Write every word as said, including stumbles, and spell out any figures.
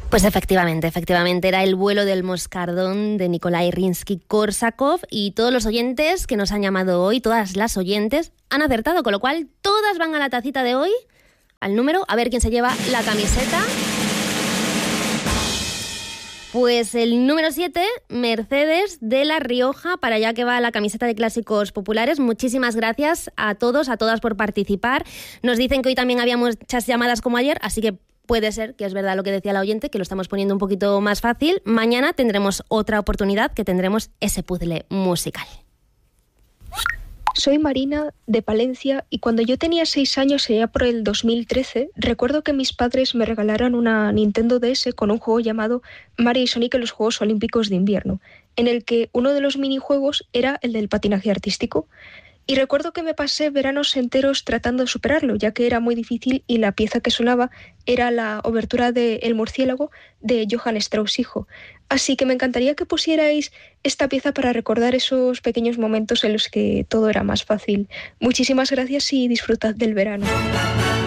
Pues efectivamente, efectivamente, era El vuelo del moscardón de Nikolai Rimsky-Korsakov, y todos los oyentes que nos han llamado hoy, todas las oyentes, han acertado, con lo cual todas van a la tacita de hoy, al número, a ver quién se lleva la camiseta. Pues el número siete, Mercedes de La Rioja, para allá que va la camiseta de Clásicos Populares. Muchísimas gracias a todos, a todas por participar. Nos dicen que hoy también había muchas llamadas como ayer, así que puede ser que es verdad lo que decía la oyente, que lo estamos poniendo un poquito más fácil. Mañana tendremos otra oportunidad, que tendremos ese puzzle musical. Soy Marina, de Palencia, y cuando yo tenía seis años, allá por el dos mil trece, recuerdo que mis padres me regalaron una Nintendo D S con un juego llamado Mario y Sonic en los Juegos Olímpicos de Invierno, en el que uno de los minijuegos era el del patinaje artístico. Y recuerdo que me pasé veranos enteros tratando de superarlo, ya que era muy difícil y la pieza que sonaba era la obertura de El murciélago de Johann Strauss hijo. Así que me encantaría que pusierais esta pieza para recordar esos pequeños momentos en los que todo era más fácil. Muchísimas gracias y disfrutad del verano.